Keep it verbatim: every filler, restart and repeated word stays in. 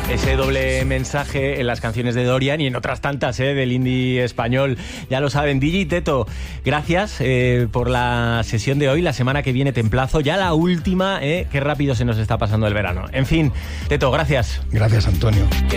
Ese doble mensaje en las canciones de Dorian y en otras tantas eh, del indie español. Ya lo saben, D J Teto, gracias eh, por la sesión de hoy. La semana que viene te emplazo, ya la última, eh, qué rápido se nos está pasando el verano. En fin, Teto, gracias. Gracias, Antonio.